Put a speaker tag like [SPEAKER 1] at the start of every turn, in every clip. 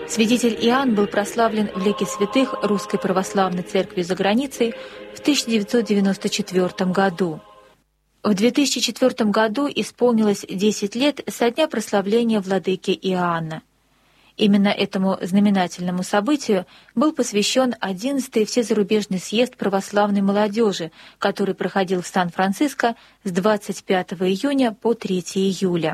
[SPEAKER 1] Святитель Иоанн был прославлен в лике святых Русской Православной Церкви за границей в 1994 году. В 2004 году исполнилось 10 лет со дня прославления владыки Иоанна. Именно этому знаменательному событию был посвящен 11-й Всезарубежный съезд православной молодежи, который проходил в Сан-Франциско с 25 июня по 3 июля.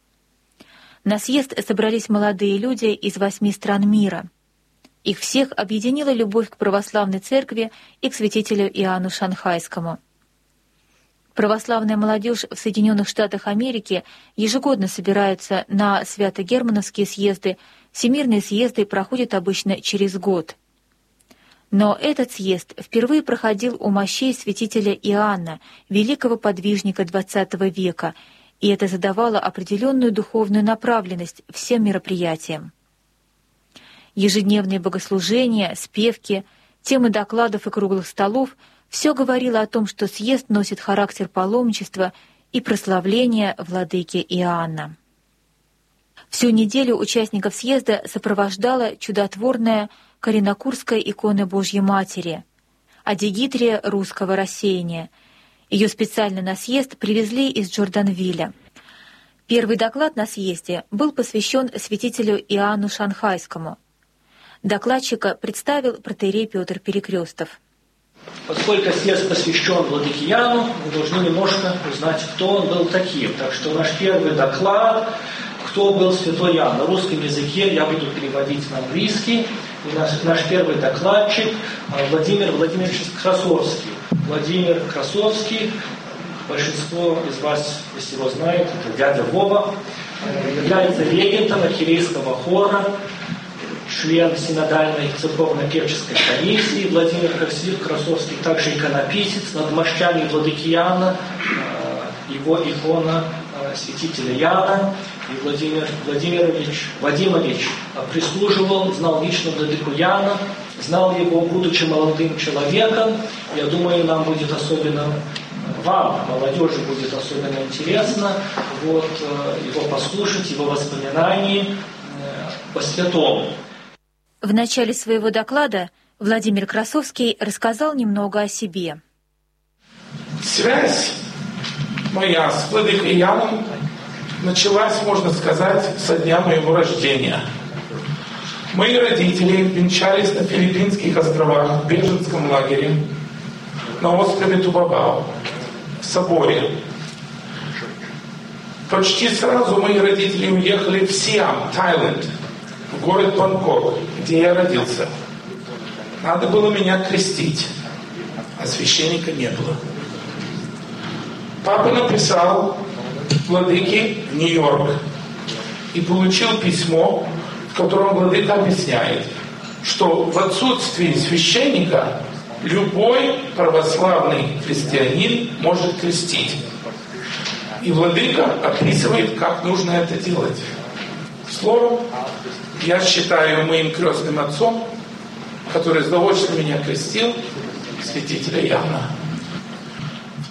[SPEAKER 1] На съезд собрались молодые люди из 8 стран мира. Их всех объединила любовь к православной церкви и к святителю Иоанну Шанхайскому. Православная молодежь в Соединенных Штатах Америки ежегодно собирается на свято-германовские съезды. Всемирные съезды проходят обычно через год. Но этот съезд впервые проходил у мощей святителя Иоанна, великого подвижника XX века, и это задавало определенную духовную направленность всем мероприятиям. Ежедневные богослужения, спевки, темы докладов и круглых столов — все говорило о том, что съезд носит характер паломничества и прославления владыки Иоанна. Всю неделю участников съезда сопровождала чудотворная коринокурская икона Божьей Матери, адигитрия русского рассеяния. Ее специально на съезд привезли из Джорданвилля. Первый доклад на съезде был посвящен святителю Иоанну Шанхайскому. Докладчика представил протоиерей Петр Перекрестов.
[SPEAKER 2] Поскольку съезд посвящен владыке Иоанну, мы должны немножко узнать, кто он был таким. Так что наш первый доклад, кто был святой Иоанн. На русском языке я буду переводить на английский. И наш первый докладчик Владимир Владимирович Красовский. Владимир Красовский, большинство из вас, если его знает, это дядя Вова, является регентом архиерейского хора, член синодальной церковно-певческой комиссии. Владимир Красовский также иконописец над мощами владыки Иоанна, его икона святителя Иоанна. И Владимир Вадимович прислуживал, знал лично владыку Иоанна, знал его, будучи молодым человеком. Я думаю, нам будет особенно, вам, молодежи, будет особенно интересно его послушать, его воспоминания о святом.
[SPEAKER 1] В начале своего доклада Владимир Красовский рассказал немного о себе.
[SPEAKER 3] Связь моя с владыкой Иоанном началась, можно сказать, со дня моего рождения. Мои родители венчались на Филиппинских островах в беженском лагере на острове Тубабао, в соборе. Почти сразу мои родители уехали в Сиам, Таиланд, в город Бангкок, где я родился. Надо было меня крестить, а священника не было. Папа написал владыке в Нью-Йорк и получил письмо, в котором владыка объясняет, что в отсутствии священника любой православный христианин может крестить. И владыка описывает, как нужно это делать. Словом, я считаю моим крестным отцом, который заочно меня крестил, святителя Иоанна. В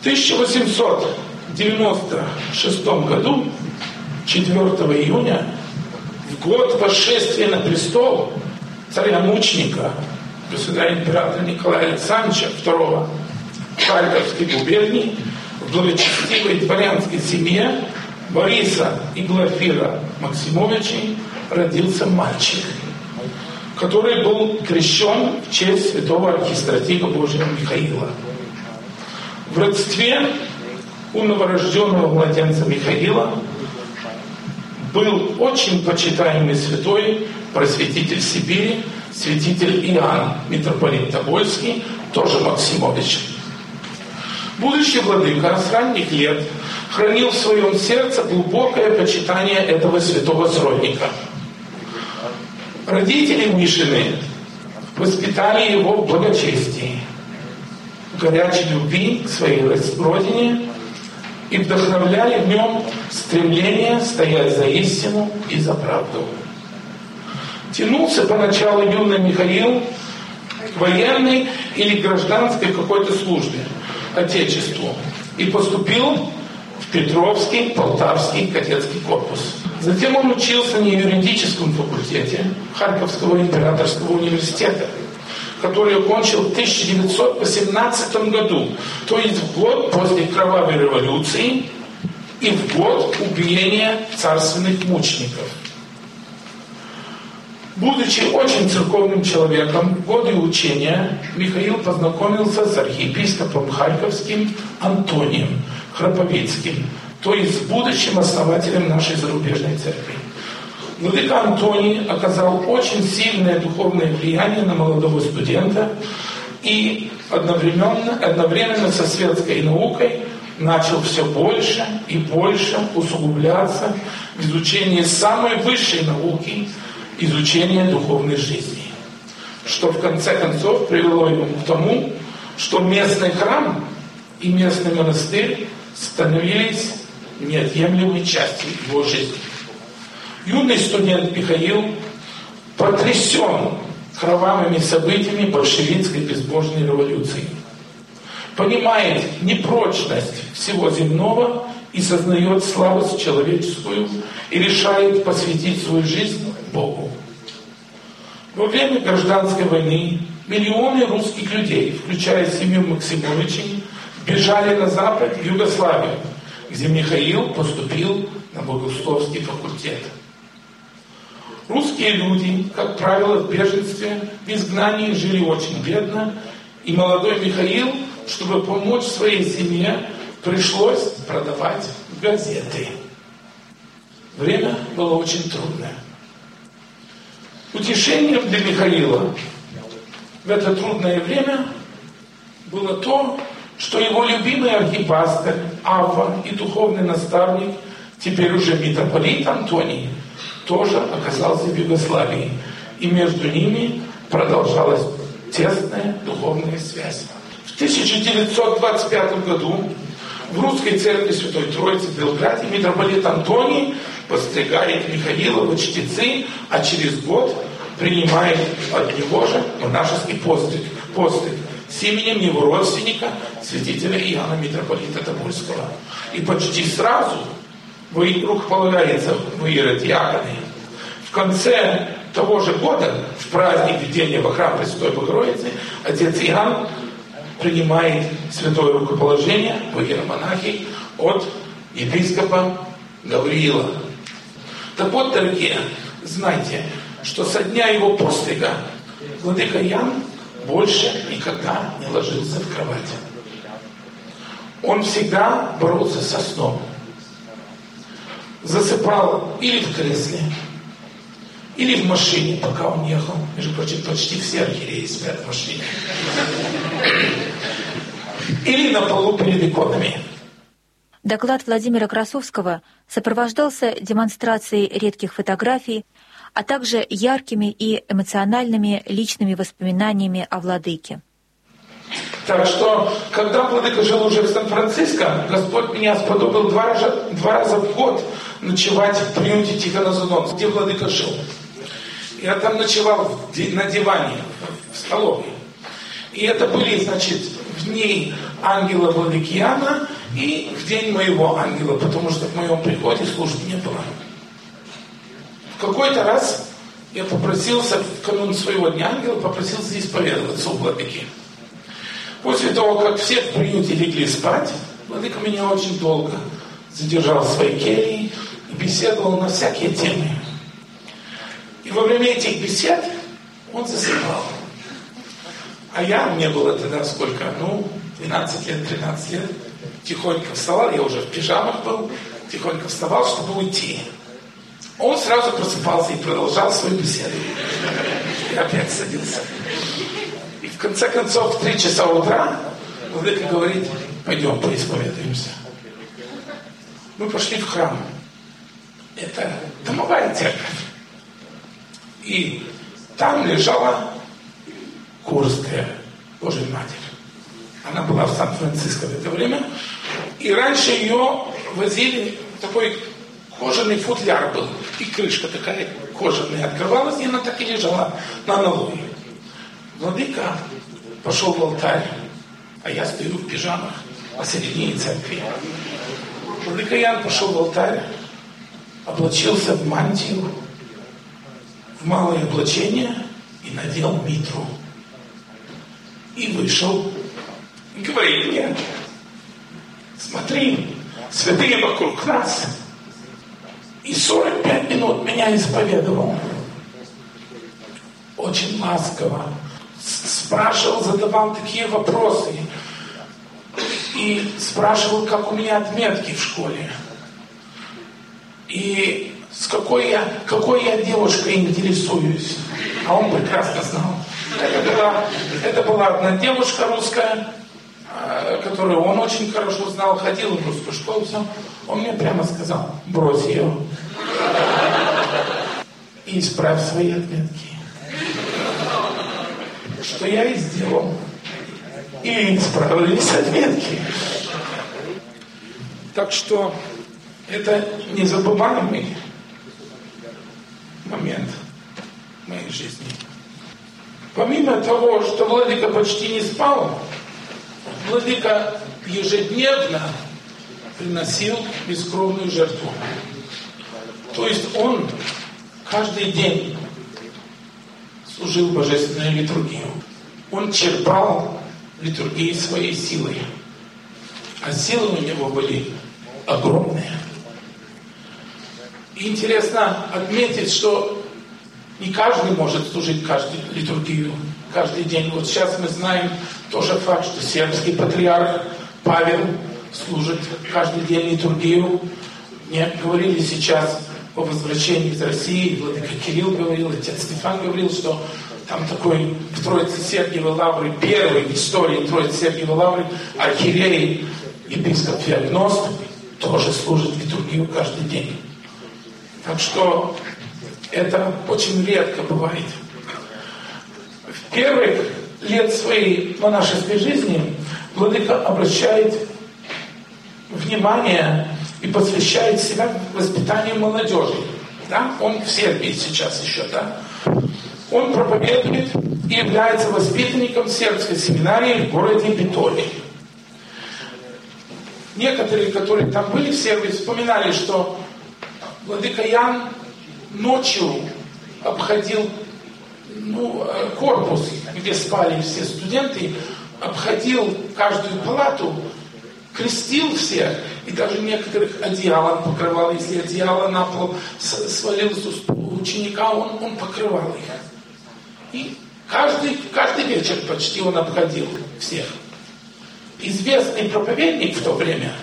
[SPEAKER 3] 1896 году, 4 июня, в год восшествия на престол царя-мученика, государя-императора Николая Александровича II Харьковской губернии, в благочестивой дворянской семье Бориса и Глафира Максимовичей родился мальчик, который был крещен в честь святого архистратига Божьего Михаила. В родстве у новорожденного младенца Михаила был очень почитаемый святой просветитель Сибири, святитель Иоанн, митрополит Тобольский, тоже Максимович. Будущий владыка с ранних лет хранил в своем сердце глубокое почитание этого святого сродника. Родители Мишины воспитали его в благочестии, в горячей любви к своей родине и вдохновляли в нем стремление стоять за истину и за правду. Тянулся поначалу юный Михаил к военной или гражданской какой-то службе Отечеству и поступил в Петровский Полтавский кадетский корпус. Затем он учился на юридическом факультете Харьковского императорского университета, который окончил в 1918 году, то есть в год после Кровавой революции и в год убиения царственных мучеников. Будучи очень церковным человеком, в годы учения Михаил познакомился с архиепископом Харьковским Антонием Храповицким, то есть с будущим основателем нашей зарубежной церкви. Владыка Антоний оказал очень сильное духовное влияние на молодого студента и одновременно со светской наукой начал все больше и больше усугубляться в изучении самой высшей науки, изучения духовной жизни, что в конце концов привело его к тому, что местный храм и местный монастырь становились неотъемлемой частью его жизни. Юный студент Михаил потрясен кровавыми событиями большевистской безбожной революции, понимает непрочность всего земного и сознает слабость человеческую и решает посвятить свою жизнь Богу. Во время гражданской войны миллионы русских людей, включая семью Максимовичей, бежали на запад, в Югославию, где Михаил поступил на богословский факультет. Русские люди, как правило, в беженстве, в изгнании жили очень бедно, и молодой Михаил, чтобы помочь своей семье, пришлось продавать газеты. Время было очень трудное. Утешением для Михаила в это трудное время было то, что его любимый архипастырь Авва и духовный наставник, теперь уже митрополит Антоний, тоже оказался в Югославии, и между ними продолжалась тесная духовная связь. В 1925 году в Русской Церкви Святой Троицы в Белграде митрополит Антоний постригает Михаила в чтецы, а через год принимает от него же монашеский постриг с именем его родственника, святителя Иоанна митрополита Тобольского. И почти сразу рукополагается в иеродиаконы. В конце того же года, в праздник введения во храм Пресвятой Богородицы, отец Иоанн принимает святое рукоположение в иеромонахи от епископа Гавриила. Так вот, дорогие, знайте, что со дня его пострига владыка Иоанн больше никогда не ложился в кровать. Он всегда боролся со сном. Засыпал или в кресле, или в машине, пока он ехал. Между прочим, почти все архиереи спят в машине. Или на полу перед иконами.
[SPEAKER 1] Доклад Владимира Красовского сопровождался демонстрацией редких фотографий, а также яркими и эмоциональными личными воспоминаниями о владыке.
[SPEAKER 3] Так что, когда владыка жил уже в Сан-Франциско, Господь меня сподобил два раза в год ночевать в приюте Тихона Задонского, где владыка жил. Я там ночевал на диване, в столовой. И это были, значит, в дни ангела владыки Иоанна и в день моего ангела, потому что в моем приходе службы не было. В какой-то раз я попросился, в канун своего дня ангела, попросился исповедоваться у владыки. После того, как все в приюте легли спать, владыка меня очень долго задержал в своей келье и беседовал на всякие темы. И во время этих бесед он засыпал. А мне было тогда сколько? 12 лет, 13 лет. Тихонько вставал, я уже в пижамах был, тихонько вставал, чтобы уйти. Он сразу просыпался и продолжал свою беседу. И опять садился. И в конце концов, в 3 часа утра владыка говорит: пойдем поисповедуемся. Мы пошли в храм. Это домовая церковь. И там лежала Курская Божья Матерь. Она была в Сан-Франциско в это время. И раньше ее возили, такой кожаный футляр был. И крышка такая кожаная открывалась, и она так и лежала на аналое. Владыка пошел в алтарь, а я стою в пижамах посередине церкви. Владыка Иоанн пошел в алтарь, облачился в мантию, в малое облачение и надел митру. И вышел, и говорит мне: смотри, святые вокруг нас. И 45 минут меня исповедовал. Очень ласково. Спрашивал, задавал такие вопросы. И спрашивал, как у меня отметки в школе. И с какой я девушкой интересуюсь. А он прекрасно знал. Это была одна девушка русская, которую он очень хорошо знал, ходил в русскую школу, все. Он мне прямо сказал: брось ее и исправь свои отметки. Что я и сделал. И исправились отметки. Так что это незабываемый момент в моей жизни. Помимо того, что владыка почти не спал, владыка ежедневно приносил бескровную жертву. То есть он каждый день служил божественную литургию. Он черпал литургии своей силой. А силы у него были огромные. И интересно отметить, что не каждый может служить каждую литургию каждый день. Вот сейчас мы знаем тоже факт, что сербский патриарх Павел служит каждый день литургию. Мне говорили сейчас по возвращении из России, владыка Кирилл говорил, отец Стефан говорил, что там такой в Троице Сергиевой Лавры, первый в истории Троицы Сергиевой Лавры, архиерей, епископ Феогност, тоже служит литургию каждый день. Так что это очень редко бывает. В первых лет своей монашеской жизни владыка обращает внимание и посвящает себя воспитанию молодежи. Да? Он в Сербии сейчас еще, да? Он проповедует и является воспитанником сербской семинарии в городе Битоли. Некоторые, которые там были в Сербии, вспоминали, что владыка Ян ночью обходил корпус, где спали все студенты, обходил каждую палату, крестил всех, и даже некоторых одеялом покрывал. Если одеяло на пол свалилось у ученика, он покрывал их. И каждый вечер почти он обходил всех. Известный проповедник в то время,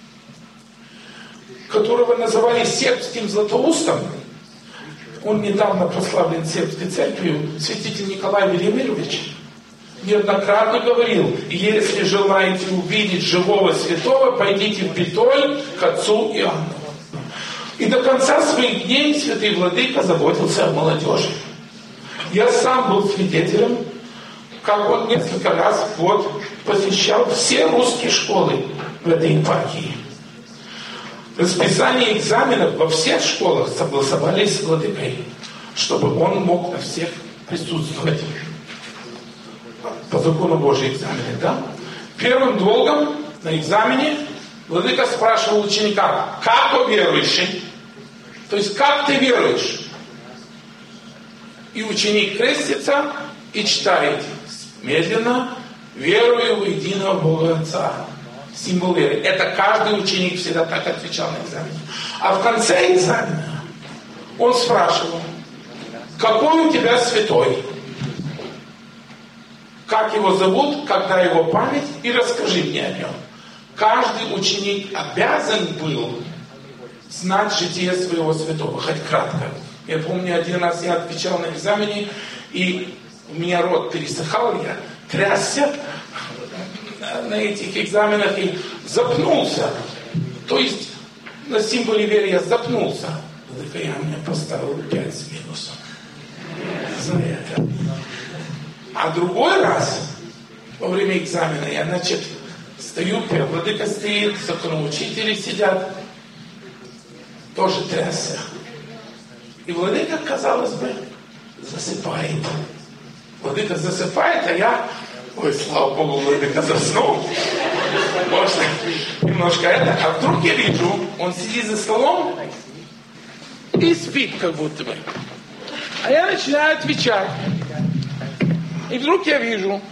[SPEAKER 3] которого называли сербским Златоустом, он недавно прославлен сербской церковью, святитель Николай Велимирович, неоднократно говорил: если желаете увидеть живого святого, пойдите в Битоль к отцу Иоанну. И до конца своих дней святый владыка заботился о молодежи. Я сам был свидетелем, как он несколько раз в год посещал все русские школы в этой епархии. Расписание экзаменов во всех школах согласовались с владыкой, чтобы он мог на всех присутствовать. По закону Божьей экзамены, да? Первым долгом на экзамене владыка спрашивал ученика: как вы верующий? То есть, как ты веруешь? И ученик крестится и читает медленно: верую в единого Бога Отца. Символ веры. Это каждый ученик всегда так отвечал на экзамене. А в конце экзамена он спрашивал: какой у тебя святой? Как его зовут, когда его память, и расскажи мне о нем. Каждый ученик обязан был знать житие своего святого, хоть кратко. Я помню, один раз я отвечал на экзамене, и у меня рот пересыхал, я трясся на этих экзаменах и запнулся. То есть на символе веры я запнулся. Владыка я мне поставил 5 с минусом за это. А другой раз, во время экзамена, я, стою, владыка стоит, законоучители сидят, тоже трясся. И владыка, казалось бы, засыпает. Владыка засыпает, а я, слава Богу, владыка заснул. Можно немножко это. А вдруг я вижу, он сидит за столом и спит как будто бы. А я начинаю отвечать. И вдруг я вижу.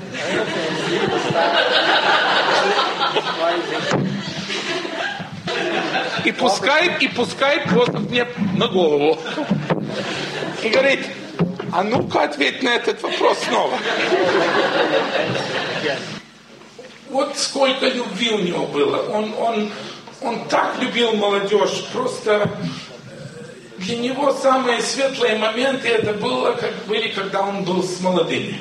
[SPEAKER 3] И пускает воздух мне на голову. И говорит, а ну-ка ответь на этот вопрос снова. Вот сколько любви у него было. Он так любил молодежь. Просто для него самые светлые моменты это были, когда он был с молодыми.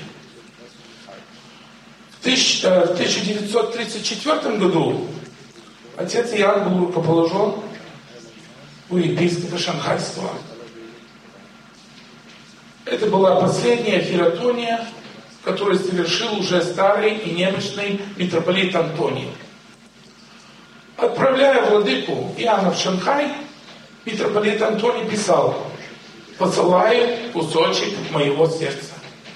[SPEAKER 3] В 1934 году отец Иоанн был рукоположен у епископа Шанхайского. Это была последняя хиротония, которую совершил уже старый и немощный митрополит Антоний. Отправляя владыку Иоанна в Шанхай, митрополит Антоний писал: «Посылаю кусочек моего сердца».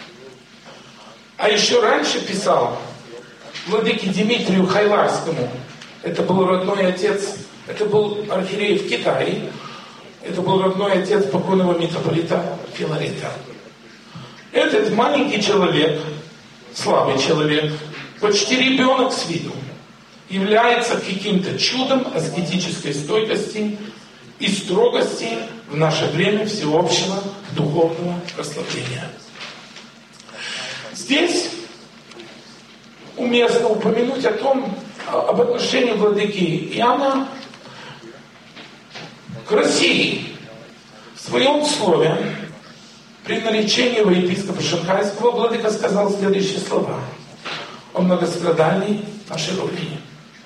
[SPEAKER 3] А еще раньше писал владыке Дмитрию Хайларскому, это был родной отец, это был архиерей в Китае, это был родной отец покойного митрополита Филарета. Этот маленький человек, слабый человек, почти ребенок с виду, является каким-то чудом аскетической стойкости и строгости в наше время всеобщего духовного прославления. Здесь уместно упомянуть об отношении владыки Иоанна к России. В своем слове при наречении во епископа Шанхайского владыка сказал следующие слова о многострадании нашей Родине.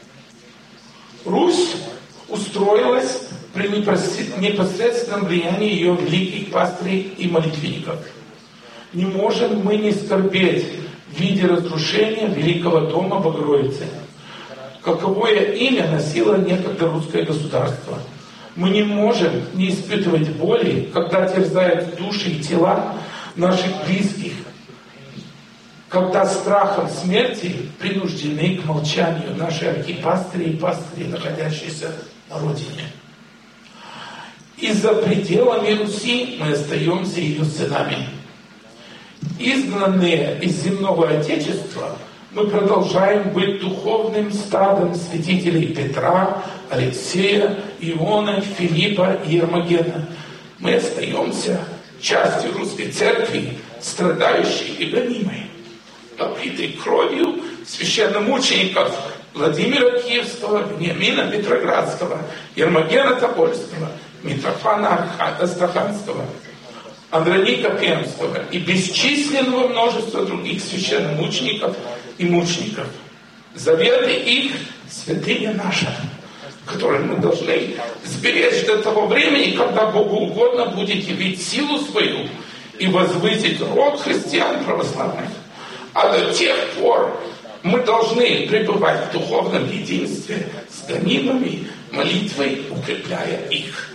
[SPEAKER 3] Русь устроилась при непосредственном влиянии ее великих пастырей и молитвенников. Не можем мы не скорбеть в виде разрушения великого дома Богородицы, каковое имя носило некогда русское государство. Мы не можем не испытывать боли, когда терзают души и тела наших близких, когда страхом смерти принуждены к молчанию наши архипастыри и пастыри, находящиеся на родине. И за пределами Руси мы остаемся ее сынами. Изгнанные из земного Отечества, мы продолжаем быть духовным стадом святителей Петра, Алексея, Иона, Филиппа и Ермогена. Мы остаемся частью русской церкви, страдающей и гонимой, попитой кровью священномучеников Владимира Киевского, Вениамина Петроградского, Ермогена Тобольского, Митрофана Астраханского, Андроника Пермского и бесчисленного множества других священномучеников и мучеников. Заветы их — святыня наша, которую мы должны сберечь до того времени, когда Богу угодно будет явить силу свою и возвысить род христиан православных. А до тех пор мы должны пребывать в духовном единстве с гонимыми, молитвой укрепляя их.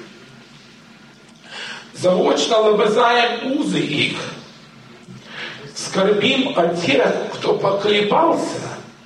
[SPEAKER 3] Заочно лобызаем узы их, скорбим о тех, кто поколебался,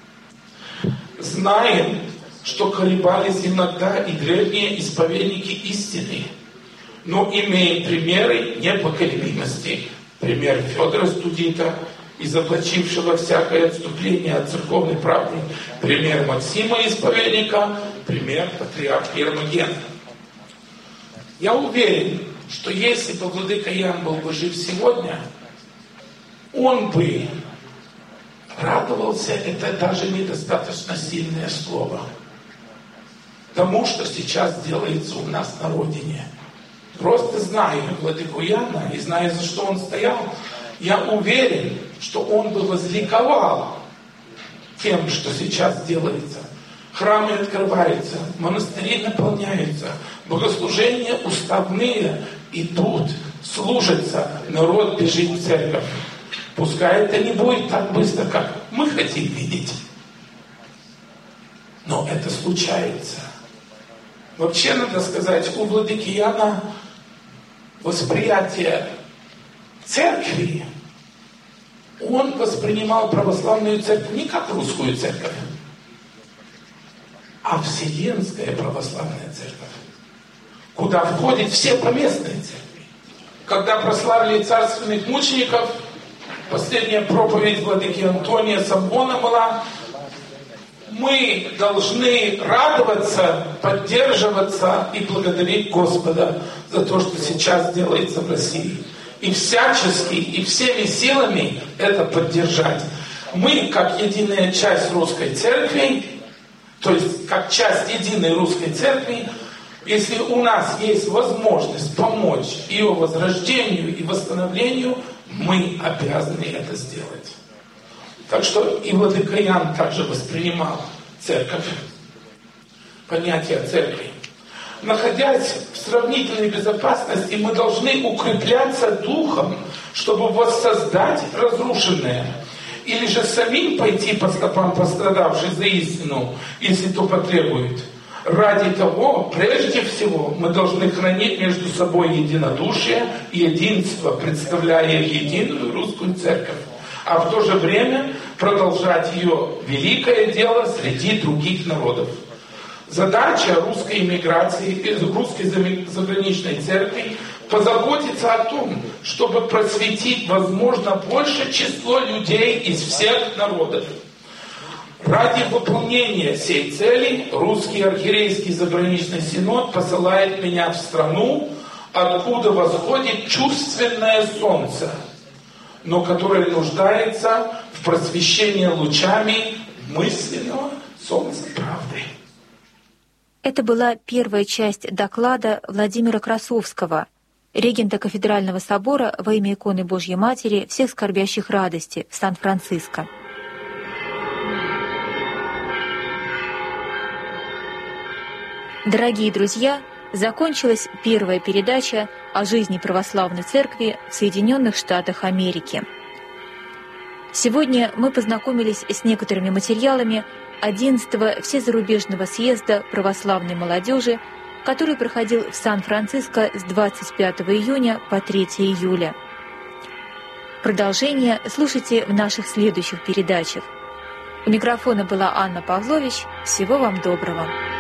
[SPEAKER 3] знаем, что колебались иногда и древние исповедники истины, но имеем примеры непоколебимости. Пример Федора Студита, изоблачившего всякое отступление от церковной правды, пример Максима Исповедника, пример патриарха Ермогена. Я уверен, что если бы владыка Иоанн был бы жив сегодня, он бы радовался, это даже недостаточно сильное слово, тому, что сейчас делается у нас на родине. Просто зная владыку Иоанна и зная, за что он стоял, я уверен, что он бы возликовал тем, что сейчас делается. Храмы открываются, монастыри наполняются, богослужения уставные идут, служатся, народ бежит в церковь. Пускай это не будет так быстро, как мы хотим видеть. Но это случается. Вообще, надо сказать, у владыки Иоанна восприятие церкви, он воспринимал православную церковь не как русскую церковь, а Вселенская православная церковь, куда входят все поместные церкви. Когда прославили царственных мучеников, последняя проповедь владыки Антония Самбона была: мы должны радоваться, поддерживаться и благодарить Господа за то, что сейчас делается в России. И всячески, и всеми силами это поддержать. Мы, как единая часть русской церкви, то есть как часть единой русской церкви, если у нас есть возможность помочь ее возрождению и восстановлению, мы обязаны это сделать. Так что и владыка Иоанн также воспринимал церковь, понятие церкви. Находясь в сравнительной безопасности, мы должны укрепляться духом, чтобы воссоздать разрушенное. Или же самим пойти по стопам пострадавших за истину, если то потребует. Ради того, прежде всего, мы должны хранить между собой единодушие и единство, представляя единую русскую церковь, а в то же время продолжать ее великое дело среди других народов. Задача русской эмиграции, русской заграничной церкви позаботиться о том, чтобы просветить, возможно, большее число людей из всех народов. Ради выполнения сей цели Русский архиерейский заграничный синод посылает меня в страну, откуда восходит чувственное солнце, но которое нуждается в просвещении лучами мысленного солнца правды.
[SPEAKER 1] Это была первая часть доклада Владимира Красовского, регента Кафедрального собора во имя иконы Божьей Матери всех скорбящих радости в Сан-Франциско. Дорогие друзья, закончилась первая передача о жизни православной церкви в Соединенных Штатах Америки. Сегодня мы познакомились с некоторыми материалами 11-го Всезарубежного съезда православной молодежи, который проходил в Сан-Франциско с 25 июня по 3 июля. Продолжение слушайте в наших следующих передачах. У микрофона была Анна Павлович. Всего вам доброго.